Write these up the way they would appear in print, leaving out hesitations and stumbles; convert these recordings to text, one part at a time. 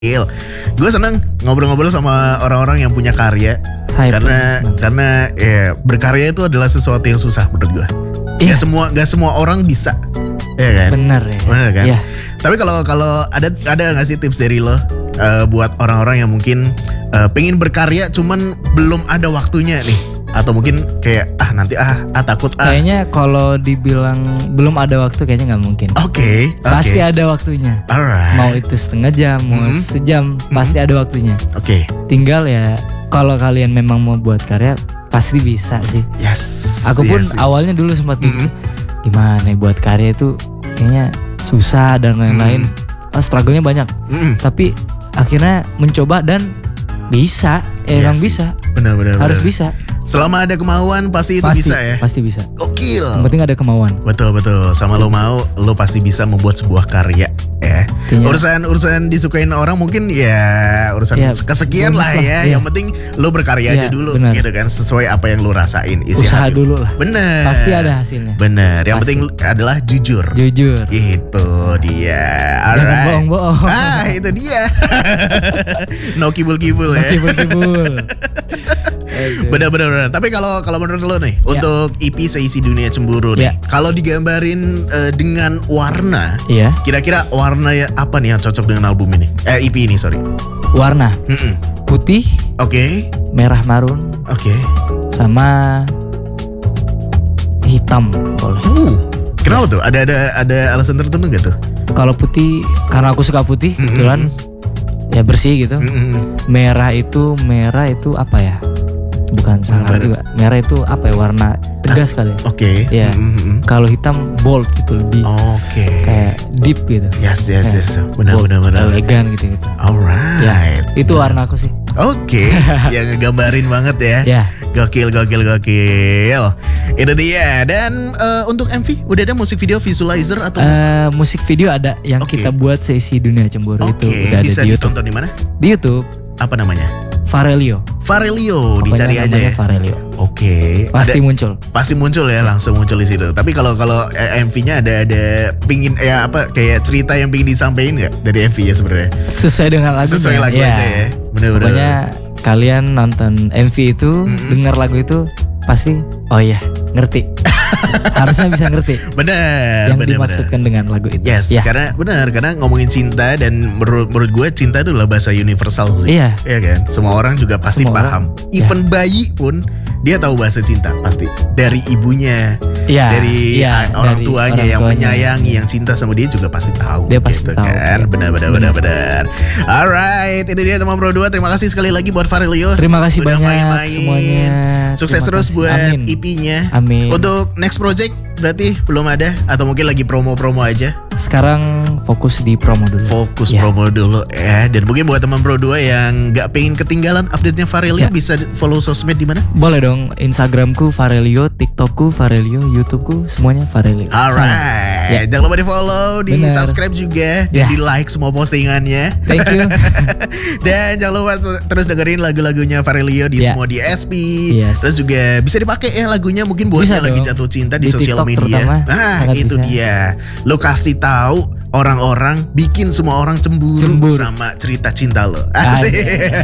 Gue seneng ngobrol-ngobrol sama orang-orang yang punya karya. Karena ya, berkarya itu adalah sesuatu yang susah menurut gue. Iya. Gak semua orang bisa, ya kan? Bener ya. Bener kan? Iya. Tapi kalau ada nggak sih tips dari lo buat orang-orang yang mungkin pengen berkarya cuman belum ada waktunya nih? Atau mungkin kayak nanti takut Kayaknya kalau dibilang belum ada waktu kayaknya nggak mungkin. Oke. Pasti ada waktunya. Alright. Mau itu setengah jam, mau sejam, pasti ada waktunya. Oke. Tinggal ya kalau kalian memang mau buat karya pasti bisa sih. Yes. Aku pun awalnya dulu sempat gimana ya buat karya itu kayaknya susah dan lain-lain. Struggle-nya banyak. Tapi akhirnya mencoba dan bisa. Emang bisa. Benar. Harus bisa. Selama ada kemauan pasti itu bisa ya. Pasti bisa. Gokil. Yang penting ada kemauan. Betul. Sama lo mau, lo pasti bisa membuat sebuah karya ya. Urusan disukain orang mungkin ya urusan kesekian lah ya. Yang penting lo berkarya aja dulu gitu kan, sesuai apa yang lo rasain. Usaha dulu lah. Bener. Pasti ada hasilnya. Bener. Yang penting adalah jujur. Itu dia. Jangan bohong-bohong. Itu dia. No kibul-kibul ya. Kibul-kibul. Benar. Tapi kalau menurut lo nih, untuk EP Seisi Dunia Cemburu nih, kalau digambarin dengan warna, kira-kira warna apa nih yang cocok dengan album ini? EP ini, sorry. Warna putih, merah marun, sama hitam boleh. Kenapa tuh? Ada alasan tertentu gak tuh? Kalau putih, karena aku suka putih, kebetulan ya bersih gitu. Merah itu apa ya? Bukan sangar juga. Merah itu apa ya? Warna tegas kali. Ya. Kalau hitam bold gitu, lebih kayak deep gitu. Yes. Benar. Elegan gitu. Alright. Ya, itu warna aku sih. Yang ngegambarin banget ya. Gokil. Itu dia. Dan untuk MV udah ada musik video visualizer atau? Musik video ada yang kita buat Seisi Dunia Cemburu itu udah bisa ada di YouTube. Ditonton di mana? Di YouTube. Apa namanya? Farelio, dicari aja ya. Farelio. Pasti muncul ya, langsung muncul di situ. Tapi kalau MV-nya ada pingin kayak cerita yang pingin disampaikan nggak dari MV-nya sebenarnya? Sesuai dengan lagunya. Sesuai lagu aja ya. Bener. Pokoknya kalian nonton MV itu, dengar lagu itu pasti ngerti. Harusnya bisa ngerti. Benar. Yang dimaksudkan dengan lagu itu. Yes, karena ngomongin cinta, dan menurut gue cinta itu adalah bahasa universal sih. Iya kan? Semua orang juga pasti paham. Even bayi pun dia tahu bahasa cinta pasti. Dari ibunya, dari orang tuanya yang menyayangi, yang cinta sama dia juga pasti tahu. Dia pasti tahu. Kan? Benar. Alright, itu dia teman Pro 2. Terima kasih sekali lagi buat Farelio. Terima kasih udah banyak main-main. Semuanya. Sukses terus buat EP-nya. Amin. Untuk next project berarti belum ada, atau mungkin lagi promo-promo aja? Sekarang fokus di promo dulu. Promo dulu ya. Dan mungkin buat teman Pro 2 yang gak pengen ketinggalan update-nya Farelio, bisa follow sosmed di mana? Boleh dong, Instagramku Farelio, TikTokku Farelio, YouTubeku semuanya Farelio. Alright. Jangan lupa di follow, di subscribe juga, dan di like semua postingannya. Thank you. Dan jangan lupa terus dengerin lagu-lagunya Farelio di semua di SP. Terus juga bisa dipakai ya lagunya, mungkin buat yang lagi jatuh cinta di sosial media. Nah, itu dia. Lo kasih tahu orang-orang, bikin semua orang cemburu sama cerita cinta lo. Asik.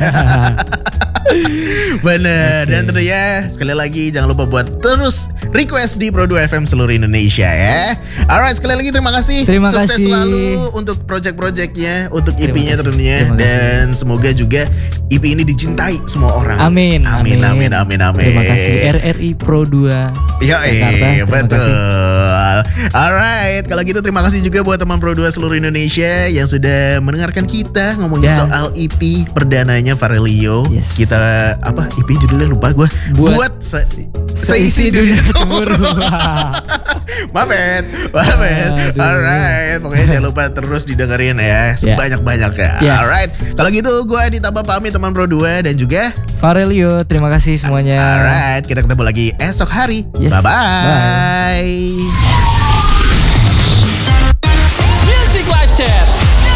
Bener. Dan tentunya sekali lagi jangan lupa buat terus request di Pro 2 FM seluruh Indonesia ya. Alright, sekali lagi terima kasih. Sukses selalu untuk project-projectnya, untuk EP-nya tentunya. Dan semoga juga EP ini dicintai semua orang. Amin. Terima kasih RRI Pro 2 Jakarta. Betul. Alright, kalau gitu terima kasih juga buat teman Pro 2 seluruh Indonesia yang sudah mendengarkan kita ngomongin soal EP perdananya Farelio. Kita EP judulnya lupa gue. Buat Seisi Dunia Cemburu. Maafin. Alright, pokoknya jangan lupa terus didengerin ya, sebanyak-banyak ya. Alright, kalau gitu gue ditambah pamit teman Pro 2 dan juga Farelio. Terima kasih semuanya. Alright, kita ketemu lagi esok hari. Bye-bye.